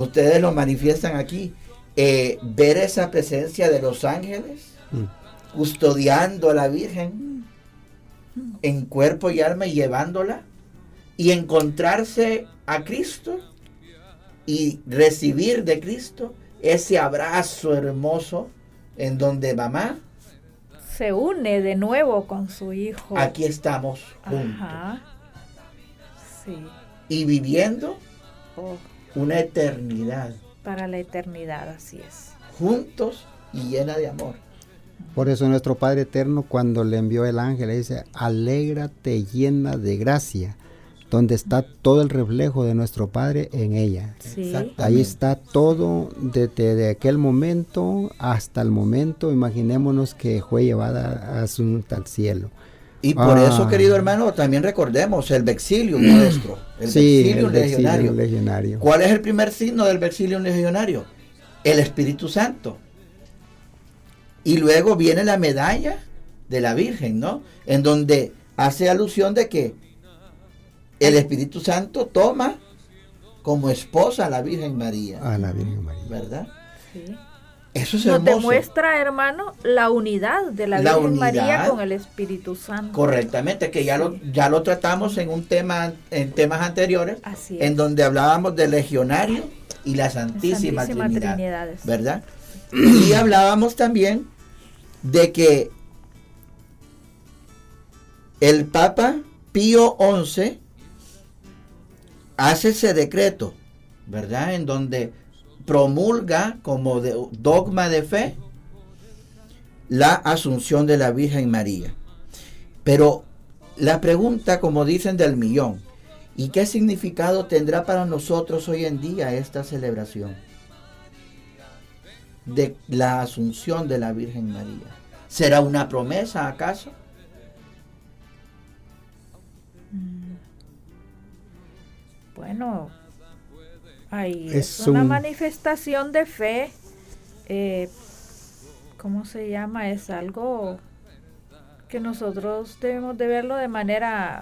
ustedes lo manifiestan aquí, ver esa presencia de los ángeles custodiando a la Virgen en cuerpo y alma y llevándola, y encontrarse a Cristo y recibir de Cristo ese abrazo hermoso en donde mamá se une de nuevo con su hijo. Aquí estamos juntos. Ajá. Sí. Y viviendo Oh, una eternidad para la eternidad, así es. juntos y llena de amor. Por eso nuestro Padre Eterno, cuando le envió el ángel, le dice: alégrate llena de gracia, donde está todo el reflejo de nuestro Padre en ella. Sí. Ahí está todo, desde aquel momento hasta el momento. Imaginémonos que fue llevada asunta al cielo. Y por eso, querido hermano, también recordemos el Vexilium nuestro, el Vexilium legionario. ¿Cuál es el primer signo del Vexilium legionario? El Espíritu Santo. Y luego viene la medalla de la Virgen, ¿no? En donde hace alusión de que el Espíritu Santo toma como esposa a la Virgen María. A la Virgen María. ¿Verdad? Sí. Eso es Nos hermoso. demuestra, hermano, la unidad de la Virgen María con el Espíritu Santo. Correctamente, que ya lo tratamos en temas anteriores, Así es. en donde hablábamos del legionario y la Santísima Trinidad, ¿verdad? Y hablábamos también de que el Papa Pío XI hace ese decreto, ¿verdad? En donde promulga como dogma de fe la asunción de la Virgen María. Pero la pregunta, como dicen, del millón: ¿y qué significado tendrá para nosotros hoy en día esta celebración de la asunción de la Virgen María? ¿Será una promesa acaso? Bueno, ahí Es es una un- manifestación de fe. ¿Cómo se llama? Es algo que nosotros debemos de verlo de manera,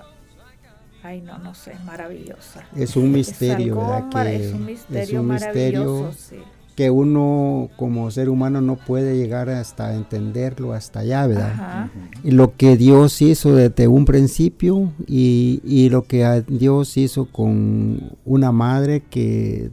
no sé, maravillosa. Es un misterio, es algo ¿verdad? es un misterio maravilloso, sí. Que uno como ser humano no puede llegar hasta entenderlo, hasta allá, ¿verdad? Ajá. Y lo que Dios hizo desde un principio y lo que Dios hizo con una madre que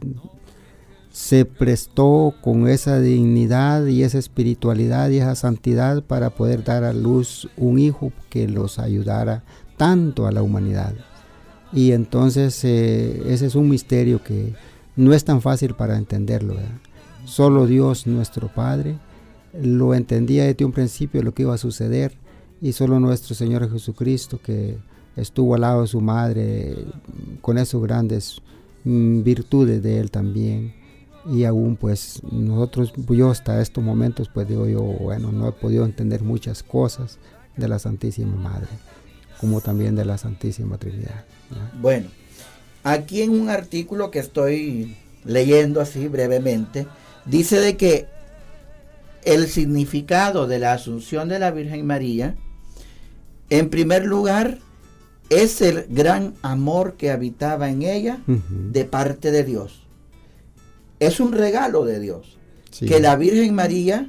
se prestó con esa dignidad y esa espiritualidad y esa santidad para poder dar a luz un hijo que los ayudara tanto a la humanidad. Y entonces ese es un misterio que no es tan fácil para entenderlo, ¿verdad? Solo Dios, nuestro Padre, lo entendía desde un principio lo que iba a suceder, y solo nuestro Señor Jesucristo, que estuvo al lado de su madre con esas grandes virtudes de Él también. Y aún pues nosotros, yo hasta estos momentos pues digo yo, bueno, no he podido entender muchas cosas de la Santísima Madre, como también de la Santísima Trinidad, ¿no? Bueno, aquí en un artículo que estoy leyendo así brevemente, dice de que el significado de la asunción de la Virgen María, en primer lugar, es el gran amor que habitaba en ella de parte de Dios. Es un regalo de Dios. Sí. Que la Virgen María,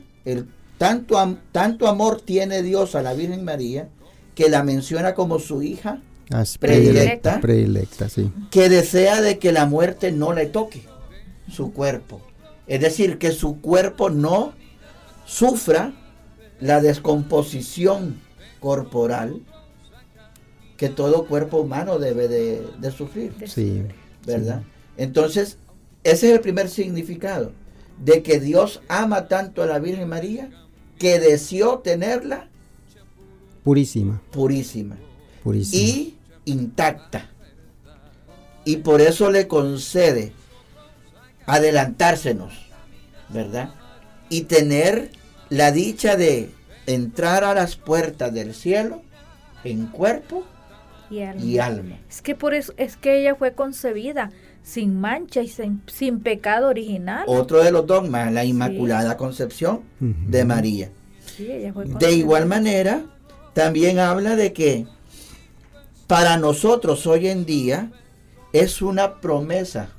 tanto amor tiene Dios a la Virgen María, que la menciona como su hija predilecta, sí. que desea de que la muerte no le toque su cuerpo. Es decir, que su cuerpo no sufra la descomposición corporal que todo cuerpo humano debe de sufrir, Sí, ¿verdad? Entonces, ese es el primer significado, de que Dios ama tanto a la Virgen María que deseó tenerla purísima. Y intacta. Y por eso le concede adelantársenos, ¿verdad? Y tener la dicha de entrar a las puertas del cielo en cuerpo y alma. Es que por eso es que ella fue concebida sin mancha y sin pecado original. Otro de los dogmas, la Inmaculada Concepción de María. Sí, ella fue de igual manera, también habla de que para nosotros hoy en día es una promesa